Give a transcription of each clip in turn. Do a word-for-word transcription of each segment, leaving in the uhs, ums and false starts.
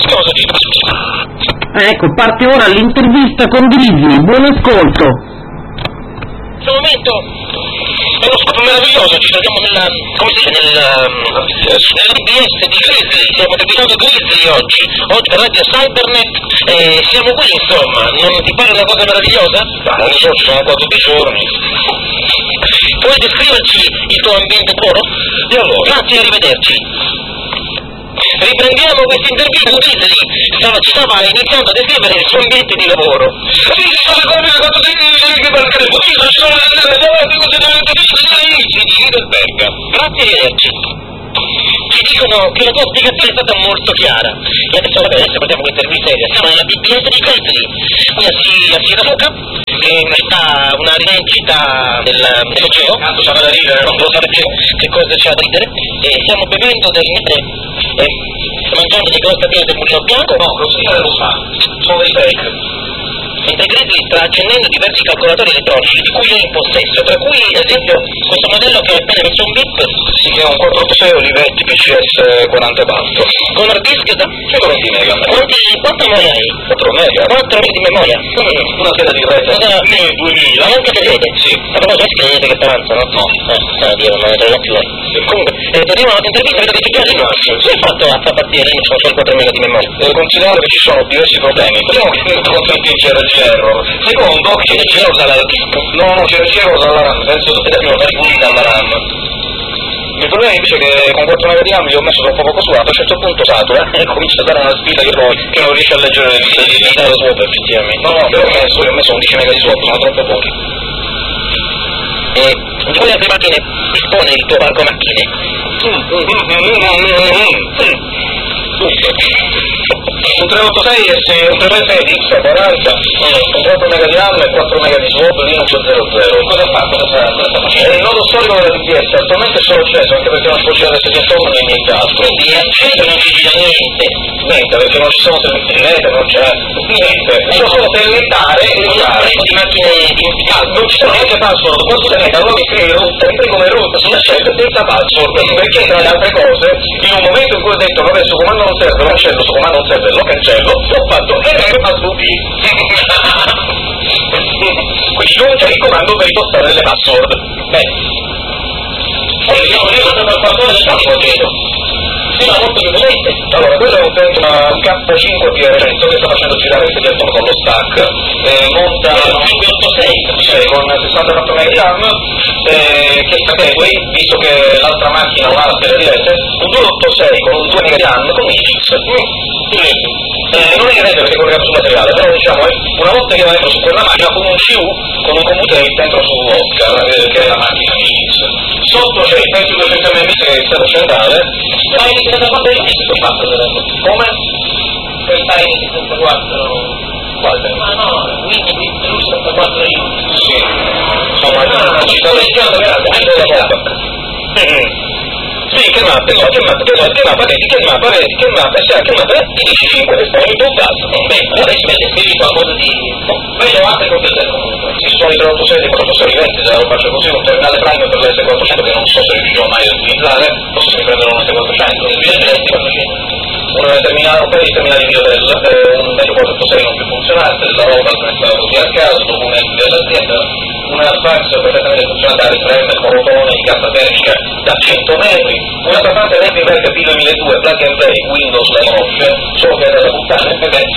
Cosa ci Ecco, parte ora l'intervista con Grizzly, buon ascolto. In questo momento è uno scopo meraviglioso, ci troviamo nella, come si dice, nella, nella B S di Grizzly, siamo debutato Grizzly oggi, oggi per Radio Cybernet, e siamo qui insomma, non ti pare una cosa meravigliosa? Non lo so, ci sono qua tutti i giorni. Puoi descriverci il tuo ambiente di lavoro? E allora? Grazie, arrivederci. Riprendiamo questa intervista con Grizzly, stava, stava iniziando a descrivere il suo ambiente di lavoro. Sì, ci sono le cose quando ti dici per credo, ci sono le Grazie, arrivederci. Ci dicono che la tua spiegazione è stata molto chiara. E adesso, adesso partiamo questa intervista seria. Siamo nella B B S di Grizzly, qui a, si, a Siracusa, in sta una rivincita del, dello geo. Tanto c'è da ridere, non lo sapete che cosa c'è da ridere. E stiamo bevendo del mentre eh, mangiando dei crostatini del mulino bianco. No, crostatini lo sa, sono dei fake. Mentre Grizzly sta accendendo diversi calcolatori elettronici di cui è in possesso, tra cui ad esempio questo modello che ho appena messo un bip. Si chiama un quattrocentottantasei Olivetti P C S quaranta basso. Con hard disk da centoventi mega. Quanti, quanta memoria hai? quattro mega. quattro mega di memoria. Mm. Una scheda di rete. Una Sì, duemila. Ma anche vedete? Sì. A proposito, si credete che avanza, no? No. Eh, sta Dio, non ne trovo più. Comunque, eh, torniamo alla intervista, vedo che ti piace. Che hai fatto a far partire lì, sono solo quattro mega di memoria? Devo considerare che ci sono diversi problemi. Primo che non consente C R G error. Secondo che C R G error dalla disk. No, no, C R G error dalla RAM, penso che sia pulita dalla RAM. Il problema è invece che con quattro mega di RAM io ho messo troppo poco su app, a un certo punto satura e comincia a dare una sfida che poi che non riesce a leggere le vite di swap effettivamente. No, no, però ho messo, io ho messo undici mega di swap, sono troppo pochi. E di quali altre macchine dispone il tuo parco macchine? Mm, mm, mm, mm, mm, mm. Un trecentoottantasei S, un trecentoottantasei X quaranta, con quattro mega di RAM e quattro mega di swap, Linux zero zero. Cosa fa? Cosa sta, cosa sta facendo? È il nodo storico della D P S, attualmente è solo acceso, anche perché non si può girare S D attorno né niente altro. Quindi è acceso e non ci gira niente. Niente, perché non ci sono servizi di rete, non c'è niente. Sono solo per lettare e usare di macchine di ah, non ci sono neanche password, quando se ne da allora mi crei root, mi crei come root su una scelta senza password, perché tra le altre cose, in un momento in cui ho detto vabbè su comando non serve, lo cancello, su comando non serve, lo cancello, ho fatto e R fa su P. Quindi non c'è il comando per impostare le password. Beh. Io ho detto per password del password. Sì, ma molto velocemente. Allora, quello è un Pentium K cinque T R cento che sta facendo girare il telefono con lo stack. Eh, monta cinque otto sei cioè, con sessantaquattro mega di RAM, eh, che sta Gateway, visto che l'altra macchina non ha la scheda di rete, un duecentoottantasei con un due mega di RAM con I G X. Eh, non è in rete perché è collegato sul materiale, però diciamo eh, una volta che va dentro su quella macchina con un C U, con un computer dentro su Oscar, eh, che è la macchina I G X. Sotto c'è il Pentium duecento M M che è il stato centrale. Ma è iniziato quando è questo fatto adesso? Come? Per stare in sessantaquattro quale? Ma no, quindi lui sessantaquattro io. Sì. Insomma, ci sta leggendo veramente. Sì, che mappa, no, che mappa, che mappa, che mappa, vedi, che mappa, vedi, che mappa, sai, che mappa, ti dici cinque che sono in tuo caso. Bene, adesso vedi, scrivi qualcosa di... Meglio altre cose del comunque. Ci sono i trecentoottantasei e quattrocentottantasei venti, se lo faccio così, un terminale prime per l'S quattrocento che non so se riuscirò mai a utilizzare, forse mi prenderò un S quattrocento. Un terminale, un paio di terminali di Viodel, un meglio quattrocentottantasei non più funzionante, la roba è stata così a caso, dopo un esito dell'azienda, una fax perfettamente funzionante, frame, con rotone, di cassa termica da cento metri, una stampante Repliver P duemiladue, plug and play, Windows la conosce, solo che era da buttare, e beh,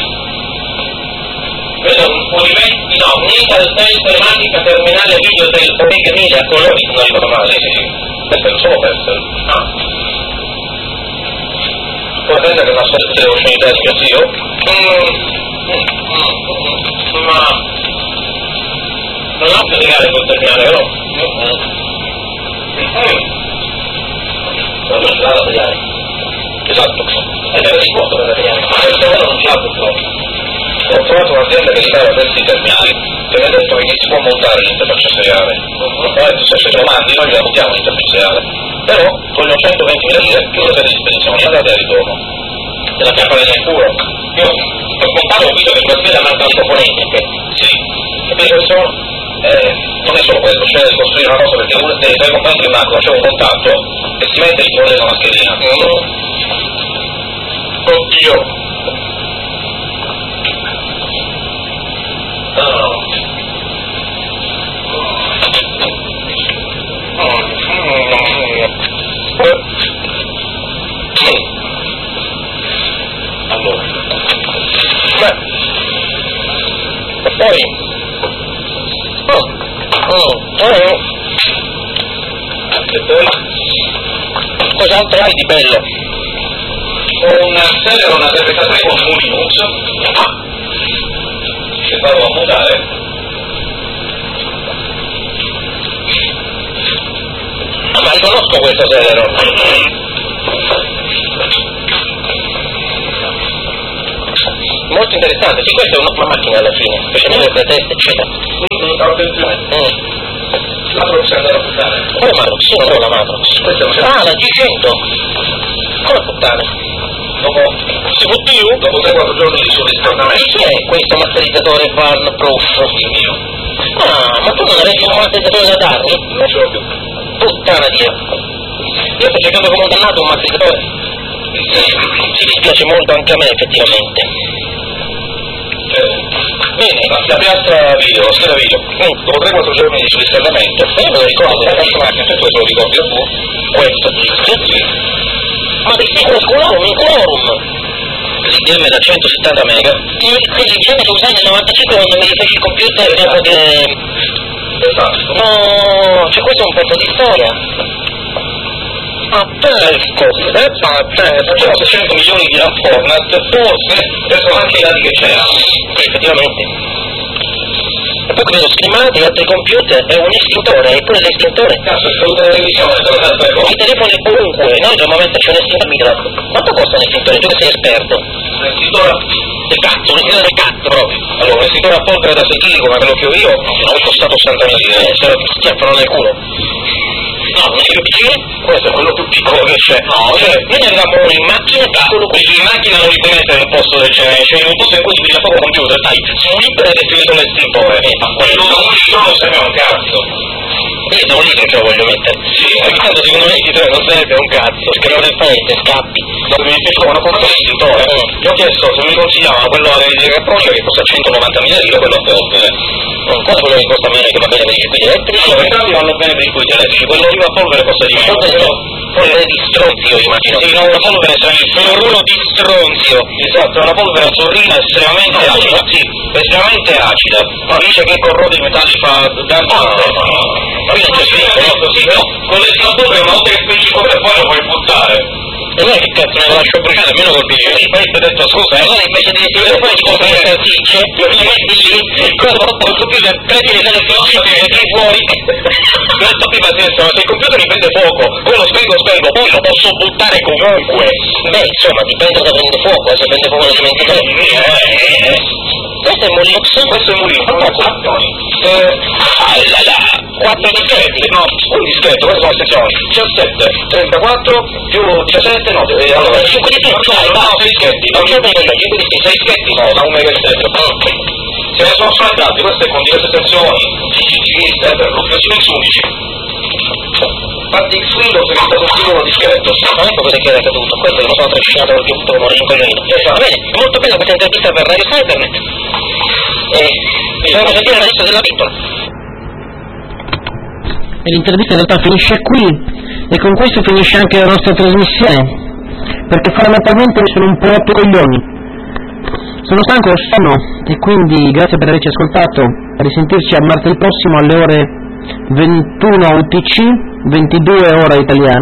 vedo un Olivetti, no, Nital Cell telematica terminale video del Omega mille a colori, non ricordo male, sì, sì, Pessel, solo Pessel. Ah. Poi pensa che nasconde tutte le opportunità di mio zio? Mm. Mm. Mm. Ma... non ho più legale quel terminale, vero? Mm. Mm. Non c'è strada da tagliare. Esatto. Ed era di posto da tagliare. Ma il terreno non c'ha purtroppo. Ho trovato un'azienda che ripara questi terminali che mi ha detto che si può montare l'interfaccia seriale. Ho detto se ce lo mandi noi gliela montiamo l'interfaccia seriale. Però vogliono centoventimila lire più la sede di spedizione, andate e ritorno. Della chiappa del puro. Io ho contato, ho visto che sulla scheda manca un componente. Sì. Capite che sono? Eh, non è solo quello, cioè costruire una cosa perché uno dei sei componenti del macro c'è un contatto e si mette il cuore in una schedina. Mm. Oddio. Poi... Oh, oh, oh. E poi? Cos'altro hai di bello? Ho una Celeron una trentatré con Unimux che farò a mutare. Ah, ma riconosco questo Celeron. Molto interessante, sì, questa è un'ottima macchina alla fine, specialmente per test, eccetera. Mm, attenzione. Mm. La prossima da puttana. Quale Matrox? Sì, non è una Matrox. Questa è una Ah, la G cento! Come puttana? Dopo, C V T U? dopo tre quattro giorni di surriscaldamento. Chi è questo masterizzatori Van Proof? Il mio. Ah, ma tu non avresti un masterizzatori da darmi? Non ce l'ho più. Puttana Dio! Io sto cercando come un dannato un masterizzatori. Ci dispiace molto anche a me, effettivamente. Eh, Bene. la, la piazza video, la scheda video. Mm. Dopo tre quattro giorni di surriscaldamento. Eh, me lo ricordo. La nostra macchina, se tu te lo ricordi a tu. Questo, sì. Ma di sicuro quorum, in quorum! L'I B M da centosettanta mega. Sì, l'I B M che usai nel novantacinque quando mi rifeci il computer dopo che... Esatto. No, c'è questo è un pezzo di storia. Pazzesco, è pazzesco. Facciamo seicento milioni di RAM format, forse, adesso anche i dati che c'erano. Sì, effettivamente. E poi credo schermate, altri computer, è un estintore, e pure l'estintore. Cazzo, è saluto la televisione, te lo sapevo. I telefoni ovunque, noi al momento c'è un estintore micro. Quanto costa un estintore? Tu che sei esperto? L'estintore Del cazzo, un estintore del cazzo proprio. allora, un estintore a polvere da sei chili come quello che ho io, non è costato ottantamila Eh, lire. se lo schiaffano nel culo. No, non è più piccino? Questo è quello più piccolo che c'è. No, cioè, noi ne avevamo uno in macchina, piccolo Quelli così. in macchina non li puoi mettere in un posto del genere, cioè in un posto in cui ti piglia poco computer, sai, su un libro è definito l'estintore. Eh, ma quello non non serve un cazzo. Io da un litro ce lo voglio mettere. Sì, Ogni tanto secondo me ti non serve un cazzo, perché non è paese, scappi. dopo mi trovano con l'estintore. Gli ho chiesto se mi consigliavano quello elettronica che costa centonovantamila lire, quello a polvere. Non cosa quello che costa meno che va bene per i circuiti elettrici? Allora, entrambi vanno bene per i circuiti elettrici, quello arriva a polvere costa di meno. Polvere, polvere di stronzio, immagino. Sì, no, una polvere Sono estremamente uno di stronzio. esatto, è una polvere azzurrina estremamente acida, sì, estremamente acida. Ma dice che corrode i metalli fa danno. No, no, no, no. Ma qui non c'è scritto, no? Così no, con l'estintore una volta che spingi come poi lo puoi buttare. E non è che cazzo me lo lascio bruciare, almeno col video. Sì, poi ti ho detto scusa, E allora invece di dire poi ti compri le salsicce, lo metti lì, cosa dopo il computer prendi le salsicce e tiri fuori. questo qui va adesso, se il computer mi prende fuoco, quello spengo spengo, poi lo posso buttare comunque. Beh, insomma, dipende da prende fuoco, se prende fuoco lo dimenticare. Eh, eh, Questo è Molix, questo è un mulino, quanto quattro mattoni. Eh, Ah là là, quattro dischetti. no, un dischetto, queste sono le sezioni. diciassette, trentaquattro, più diciassette, no, eh, allora, cinque di più, no, dai, no, va. sei dischetti, Non no, c'è meglio, cinque di più. sei dischetti no, da un mega e sette. Se ne sono sfrattati, questo è con diverse sezioni, G G G, eccetera, con X undici. Infatti X Windows è stato un singolo dischetto. Ma ecco cosa che era accaduto, questo che mi sono trascinato perché tutto come un rincoglionito. Va bene, è molto bella questa intervista per Radio Cybernet. E bisogna sentire adesso della piccola. E l'intervista in realtà finisce qui, e con questo finisce anche la nostra trasmissione, perché fondamentalmente sono un po' rotto coglioni. Sono stanco, sono, e quindi grazie per averci ascoltato. A risentirci a martedì prossimo alle ore ventuno U T C, ventidue ora italiana.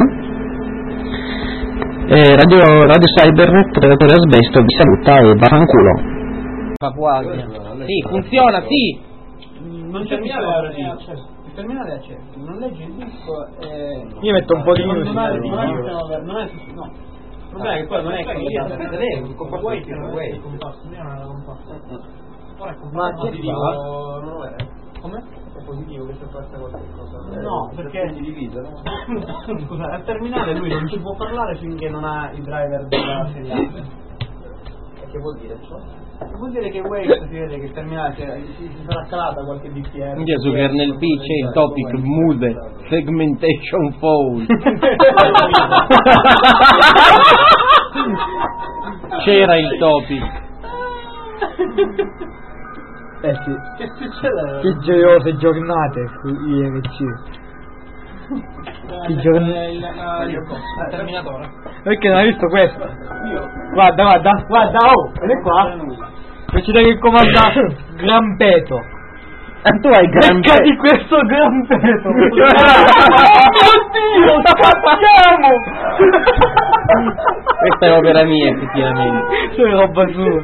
Eh, Radio, Radio Cybernet, redattore Asbesto, vi saluta e vaffanculo. Papuasia. Sì, funziona, sì. Non c'è terminale è accesso. Il terminale è accesso, non leggi il disco e... Io metto un po' di non, musica. non, è, non, è, non è no. Il problema è che poi non è collegato a vedere, il compasso è il compasso, prima non era compasso. Ora è Ma compasso che positivo, fa? non lo è. Come? È positivo che se passa qualche cosa. No, Eh, perché si divide, no? Scusa, al terminale lui non ci può parlare finché non ha i driver della serie A. E che vuol dire ciò? Vuol dire che Waze si vede che il terminale si, si, si sarà calata qualche B P R. Minchia, su kernel P c'è il topic muse segmentation fold. C'era il topic. Eh sì, Che succede? che gioiose giornate su I R C. Che giorni... Il, il, il terminatore. Perché non hai visto questo? Guarda, guarda, guarda, oh, vieni qua. Recita che comanda Grampeto. Eh, tu hai gran Becca di questo Grampeto. Mio Dio, scappiamo! Questa è opera mia, effettivamente. C'è roba sua.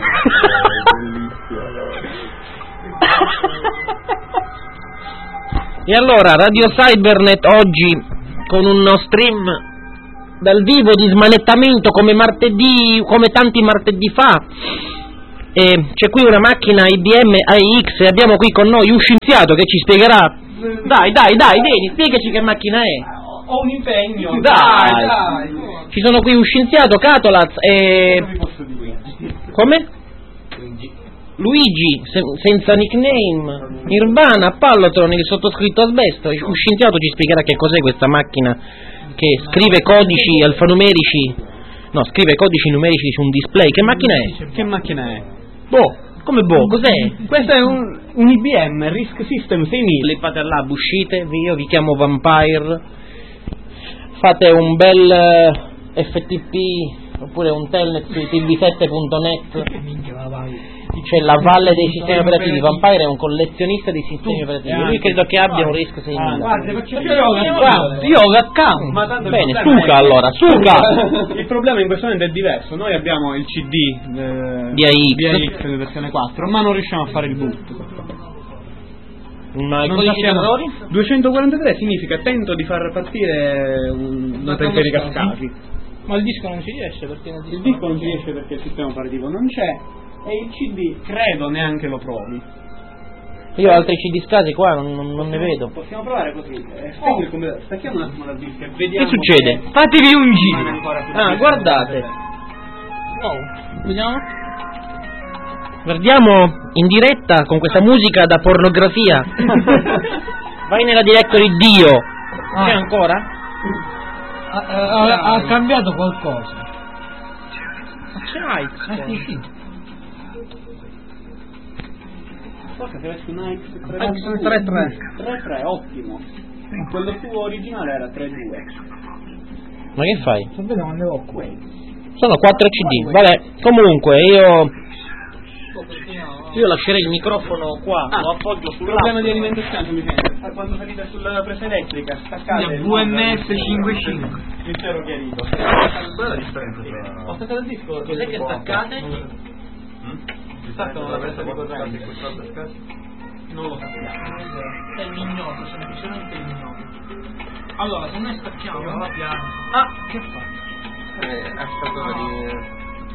E allora, Radio Cybernet oggi con uno stream dal vivo di smanettamento come martedì, come tanti martedì fa. E c'è qui una macchina I B M A I X e abbiamo qui con noi un scienziato che ci spiegherà. Dai, dai, dai, vieni, spiegaci che macchina è. Ho un impegno. Dai, dai. Ci sono qui un scienziato, Catolaz e... Come? Luigi, se- senza nickname, Nirvana, Pallotron, il sottoscritto Asbesto. Un scienziato ci spiegherà che cos'è questa macchina che scrive codici alfanumerici, no, scrive codici numerici su un display. Che macchina è? Che macchina è? Boh, come boh, cos'è? Questo è un, un I B M, Risk System seimila. Le fate là, uscite, io vi chiamo Vampire, fate un bel eh, F T P oppure un telnet su T V sette punto net. C'è la valle dei sistemi operativi. Vampire è un collezionista di sistemi operativi. Lui credo che abbia un rischio seimila. Guarda, faccio io ho l'account. Io ho l'account. Ma tanto Bene, il problema suca è- allora, suca! Il problema in questo momento è diverso. Noi abbiamo il C D eh, Di A I X. di A I X versione quattro, ma non riusciamo a fare il boot. Ma i Non codici di sappiamo- errori? duecentoquarantatré significa tento di far partire un- una teleferica a scavi. Ma il disco non ci riesce perché non Il disco non ci riesce perché il sistema operativo non c'è e il C D credo neanche lo provi. Io ho altri C D scasi qua, non, non- non ne vedo. Possiamo provare così. Eh, spegni il computer, stacchiamo un attimo dal disco e vediamo. Che succede? se Fatevi un rimane giro. ancora sul Ah, disco. guardate. Wow, vediamo. Guardiamo in diretta con questa musica da pornografia. Vai nella directory Dio. Ah. C'è ancora? Ha, ha- ha cambiato qualcosa. Ma c'è I Ah, sì, sì. Forse se avessi un X X tre tre. tre tre, ottimo. Quello suo originale era tre due. Ma che fai? Sapete quando ho qui? Sono quattro C D. Vabbè, comunque io io lascerei il microfono qua, Ah, lo appoggio sul problema di lato. alimentazione mi sente. Quando salite sulla presa elettrica, staccate il V M S cinquantacinque. intero chiarito. Qual è la differenza tra... Ho staccato il disco. Cos'è che staccate? Staccano la presa di corrente. corrente? Non lo sappiamo. È l'ignoto, semplicemente l'ignoto. Allora, se noi stacchiamo. Ah, che fa? Eh, ha fatto di...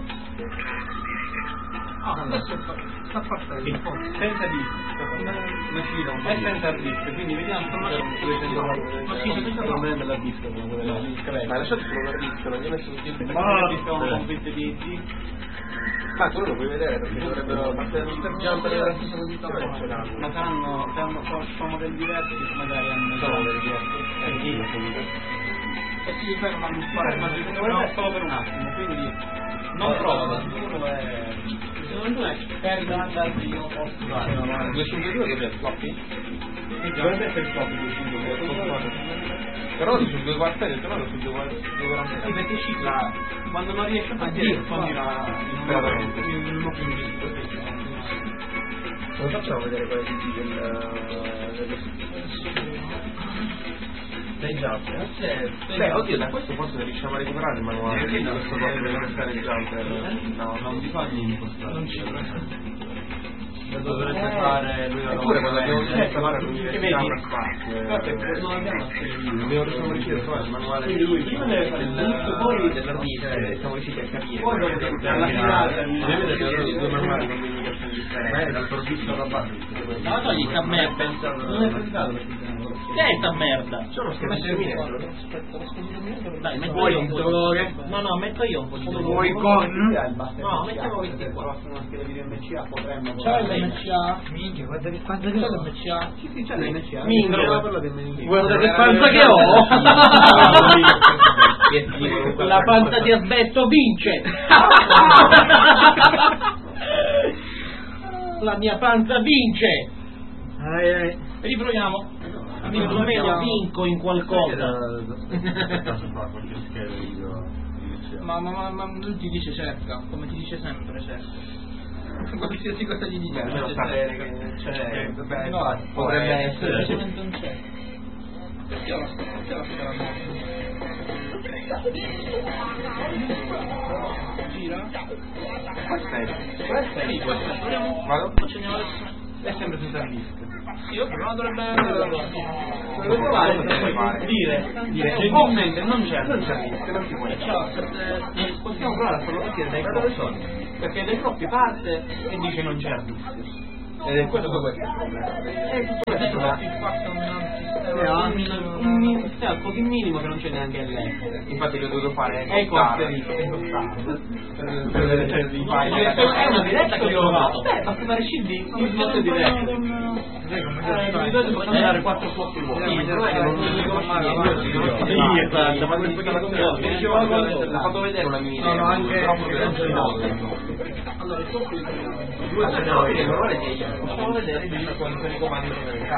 Ah, adesso fa- sta partendo. Senza disco. È senza disco, quindi vediamo se Ma sì, senza non è della disco, quello discreto. Ma lasciate solo la disco, non gli ho messo tutti i Ma disco con un bit di di Ma quello lo puoi vedere perché dovrebbero partire per jump nella stessa posizione. Ce l'hanno. ma saranno saranno sono modelli diversi che magari hanno Sono modelli diversi. Eh, sì. E si ferma a Fare, ma si ferma solo per un attimo, quindi non prova, sicuro è secondo me per andarsi io posso fare duecentoventidue cos'è? Floppy? dovrebbe essere il top duecentoventidue. Però su due quartelli, ho trovato su due quartelli. Sì, perché cicla quando non riesce a partire rispondi la il nuovo disco. Non facciamo vedere quali tipi del... dei jumper? Beh, oddio, da questo forse riusciamo a recuperare il manuale di questo proprio per restare il jumper. No, non bisogna impostare. Non c'è. Lo dovrebbe fare lui. Eppure quando abbiamo visto guarda che l'università vedi? una spazio. Guarda, non abbiamo Abbiamo siamo riusciti a trovare il manuale Quindi lui prima deve fare il boot, poi dell'artista e siamo riusciti a capire. Poi dopo alla finale Ovviamente ci due manuali con indicazioni differenti. Ma è dal provvisto alla base. Ma togli sta merda. non è pensato Che è sta merda? Sono scherzi di minettro. Aspetta, lo scusi di minuto. Dai, metto Vuoi io un po' di dolore? No, no, metto io un po' di dolore. Vuoi con? No, mettiamo questi qua. una scheda di M C A potremmo C'è l'M C A? Minchia, guarda che quanto C'è l'M C A? sì sì c'è l'M C A Minchia. guarda Guarda che panza che ho! La panza di asbesto vince! La mia panza vince! Ai, ai. Riproviamo. Perlomeno vinco in qualcosa. Ma, ma, ma, ma lui ti dice cerca, come ti dice sempre cerca. qualsiasi cosa gli diciamo. Almeno sapere che c'è, beh, No, potrebbe essere. semplicemente non c'è. Perché la perché la gira? Aspetta, questa è lì, questa è. Vado? Facciamo adesso. È sempre senza rischio. Sì, ok, ma dovrebbe andare da Dove provare? Dire, dire, gentilmente non c'è, non c'è rischio, non si può. Possiamo provare a farlo partire dai professori, perché dai troppi parte e dice non c'è rischio. Ed è questo questo il problema. È tutto questo da un sistema così minimo che non c'è neanche l'E. Infatti l'ho dovuto fare e coste per vedere i file. È una diretta che ho trovato. Beh, basta fare C D, il slot è diretto. Di solito possiamo dare quattro slot vuoti. Sì, non è che non mi conosci niente. Sì, esatto, ma l'installazione dicevo l'ho fatto vedere una mini. No, no, anche allora il slot due sono facciamo vedere quali sono i comandi del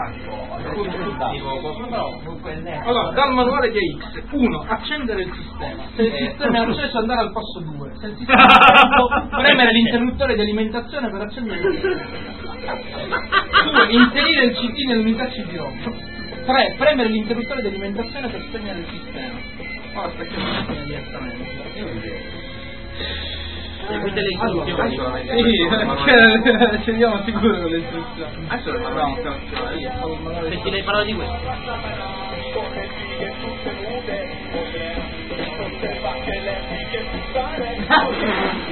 allora, dal manuale di A X uno accendere il sistema, se il sistema è acceso andare al passo due, se il sistema è acceso premere l'interruttore di alimentazione per accendere il sistema, due inserire il C D nell'unità C D-ROM, tre premere l'interruttore di alimentazione per spegnere il sistema. Ora spacchiamo direttamente. Queste le istruzioni. Sì, ci andiamo sicuro con le istruzioni. Adesso le parole di installazione. Senti le parole di questo.